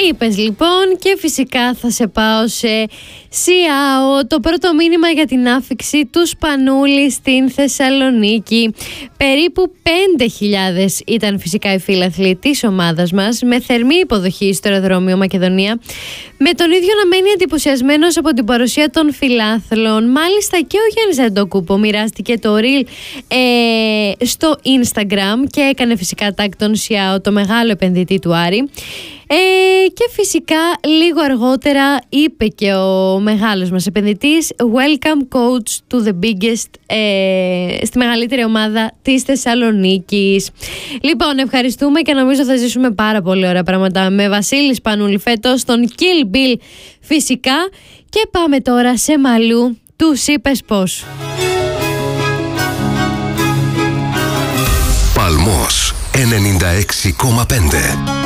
Είπες λοιπόν, και φυσικά θα σε πάω σε ΣΙΑΟ. Το πρώτο μήνυμα για την άφιξη του Σπανούλη στην Θεσσαλονίκη. Περίπου 5.000 ήταν φυσικά οι φίλαθλοι της ομάδας μας, με θερμή υποδοχή στο αεροδρόμιο Μακεδονία, με τον ίδιο να μένει εντυπωσιασμένος από την παρουσία των φιλάθλων. Μάλιστα και ο Γιάννης Αντοκούπο μοιράστηκε το reel στο Instagram και έκανε φυσικά tag τον ΣΙΑΟ, το μεγάλο επενδυτή του Άρη. Και φυσικά λίγο αργότερα είπε και ο μεγάλος μας επενδυτής Welcome coach to the biggest, στη μεγαλύτερη ομάδα της Θεσσαλονίκης. Λοιπόν, ευχαριστούμε και νομίζω θα ζήσουμε πάρα πολύ ωραία πράγματα με Βασίλη Σπανούλη φέτος, τον Kill Bill φυσικά. Και πάμε τώρα σε Μαλού, τους είπες πώς. Παλμός 96,5.